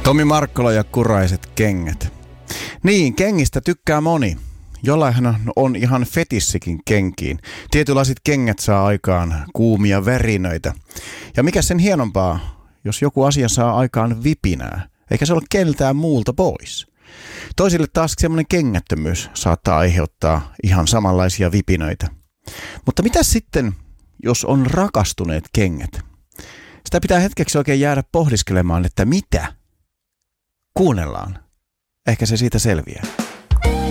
Tomi Markkola ja Kuraiset kengät. Niin, kengistä tykkää moni. Jollainhan on ihan fetissikin kenkiin. Tietynlaiset kengät saa aikaan kuumia värinöitä. Ja mikä sen hienompaa, jos joku asia saa aikaan vipinää, eikä se ole keltään muulta pois. Toisille taas semmoinen kengättömyys saattaa aiheuttaa ihan samanlaisia vipinöitä. Mutta mitä sitten, jos on rakastuneet kengät? Sitä pitää hetkeksi oikein jäädä pohdiskelemaan, että mitä? Kuunnellaan. Ehkä se siitä selviää.